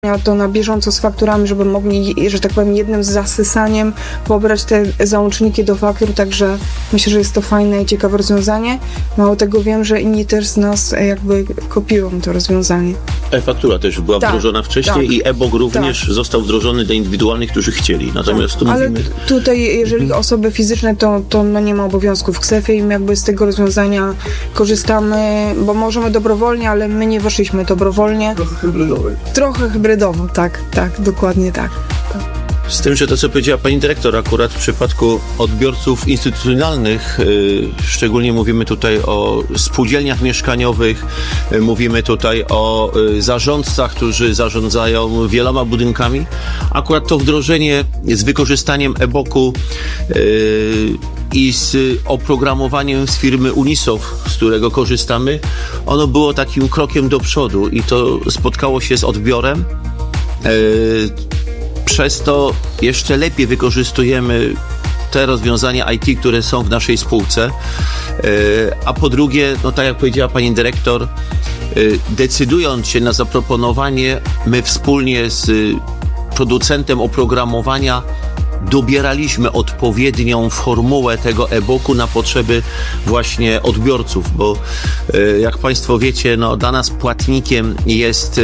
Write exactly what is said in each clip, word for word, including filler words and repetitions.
to na bieżąco z fakturami, żeby mogli, że tak powiem, jednym zasysaniem pobrać te załączniki do faktur, także myślę, że jest to fajne i ciekawe rozwiązanie. Mało tego, wiem, że inni też z nas jakby kopiują to rozwiązanie. E-faktura też była tak, wdrożona wcześniej tak, i e-bok również tak. został wdrożony dla indywidualnych, którzy chcieli. Natomiast tak, tu ale mówimy... tutaj, jeżeli mhm. osoby fizyczne, to, to no nie ma obowiązku w ksefie i my jakby z tego rozwiązania korzystamy, bo możemy dobrowolnie, ale my nie weszliśmy dobrowolnie. Trochę hybrydowo. Trochę hybrydowo, tak, tak, dokładnie tak. Z tym, że to, co powiedziała pani dyrektor, akurat w przypadku odbiorców instytucjonalnych, yy, szczególnie mówimy tutaj o spółdzielniach mieszkaniowych, yy, mówimy tutaj o yy, zarządcach, którzy zarządzają wieloma budynkami. Akurat to wdrożenie z wykorzystaniem e-boku yy, i z oprogramowaniem z firmy Unisoft, z którego korzystamy, ono było takim krokiem do przodu i to spotkało się z odbiorem. Yy, Przez to jeszcze lepiej wykorzystujemy te rozwiązania I T, które są w naszej spółce. A po drugie, no tak jak powiedziała pani dyrektor, decydując się na zaproponowanie, my wspólnie z producentem oprogramowania dobieraliśmy odpowiednią formułę tego e-booku na potrzeby właśnie odbiorców, bo jak państwo wiecie, no dla nas płatnikiem jest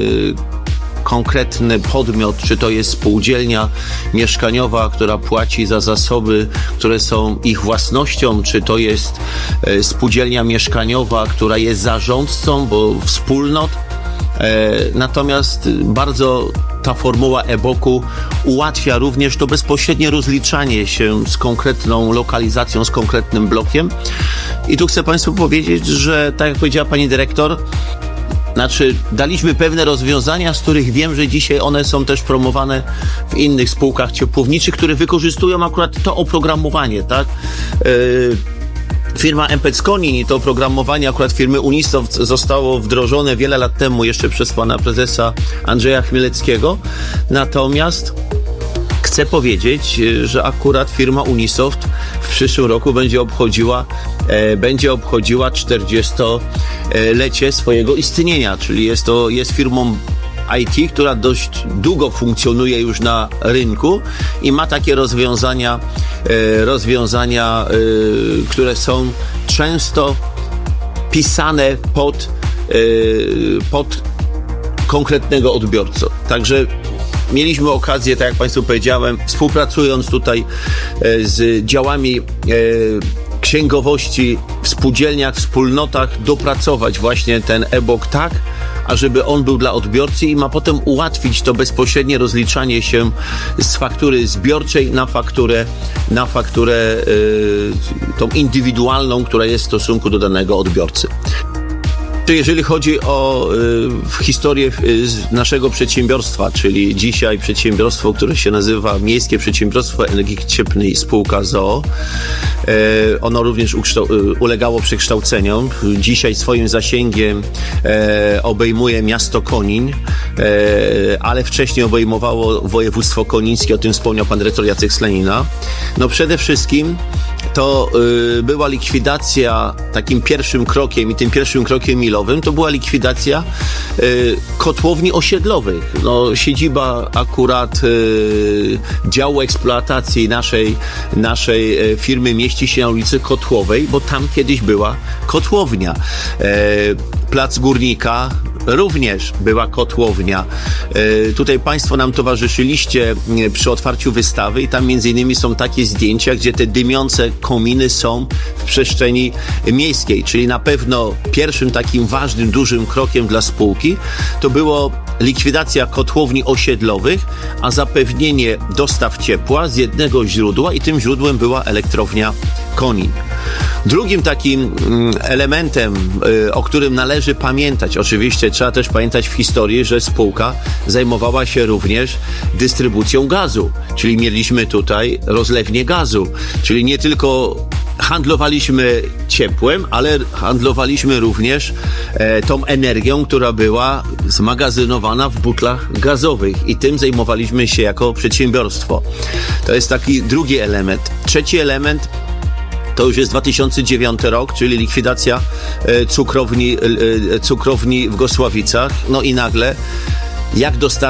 konkretny podmiot, czy to jest spółdzielnia mieszkaniowa, która płaci za zasoby, które są ich własnością, czy to jest e, spółdzielnia mieszkaniowa, która jest zarządcą, bo wspólnot. E, natomiast bardzo ta formuła e-booku ułatwia również to bezpośrednie rozliczanie się z konkretną lokalizacją, z konkretnym blokiem. I tu chcę państwu powiedzieć, że tak jak powiedziała pani dyrektor, Znaczy, daliśmy pewne rozwiązania, z których wiem, że dzisiaj one są też promowane w innych spółkach ciepłowniczych, które wykorzystują akurat to oprogramowanie, tak? Yy, firma Empec-Konin i to oprogramowanie akurat firmy Unisoft zostało wdrożone wiele lat temu jeszcze przez pana prezesa Andrzeja Chmieleckiego. Natomiast chcę powiedzieć, że akurat firma Unisoft w przyszłym roku będzie obchodziła, e, będzie obchodziła czterdziestolecie swojego istnienia, czyli jest to jest firmą I T, która dość długo funkcjonuje już na rynku i ma takie rozwiązania, e, rozwiązania, e, które są często pisane pod, e, pod konkretnego odbiorcę. Także mieliśmy okazję, tak jak państwu powiedziałem, współpracując tutaj z działami księgowości w spółdzielniach, wspólnotach, dopracować właśnie ten e-book tak, ażeby on był dla odbiorcy i ma potem ułatwić to bezpośrednie rozliczanie się z faktury zbiorczej na fakturę, na fakturę yy, tą indywidualną, która jest w stosunku do danego odbiorcy. Jeżeli chodzi o y, historię y, naszego przedsiębiorstwa, czyli dzisiaj przedsiębiorstwo, które się nazywa Miejskie Przedsiębiorstwo Energii Cieplnej Spółka z o o, y, ono również ukształ- y, ulegało przekształceniom. Dzisiaj swoim zasięgiem y, obejmuje miasto Konin, y, ale wcześniej obejmowało województwo konińskie, o tym wspomniał pan dyrektor Jacek Slanina. No przede wszystkim to y, była likwidacja, takim pierwszym krokiem i tym pierwszym krokiem milowym, to była likwidacja y, kotłowni osiedlowych. No, siedziba akurat y, działu eksploatacji naszej, naszej y, firmy mieści się na ulicy Kotłowej, bo tam kiedyś była kotłownia. Y, Plac Górnika również była kotłownia. E, tutaj państwo nam towarzyszyliście przy otwarciu wystawy i tam między innymi są takie zdjęcia, gdzie te dymiące kominy są w przestrzeni miejskiej, czyli na pewno pierwszym takim ważnym, dużym krokiem dla spółki to było likwidacja kotłowni osiedlowych, a zapewnienie dostaw ciepła z jednego źródła i tym źródłem była elektrownia Konin. Drugim takim elementem, o którym należy pamiętać, oczywiście trzeba też pamiętać w historii, że spółka zajmowała się również dystrybucją gazu, czyli mieliśmy tutaj rozlewnię gazu, czyli nie tylko handlowaliśmy ciepłem, ale handlowaliśmy również e, tą energią, która była zmagazynowana w butlach gazowych i tym zajmowaliśmy się jako przedsiębiorstwo. To jest taki drugi element. Trzeci element to już jest dwa tysiące dziewiąty rok, czyli likwidacja e, cukrowni, e, cukrowni w Gosławicach. No i nagle jak dostarczyć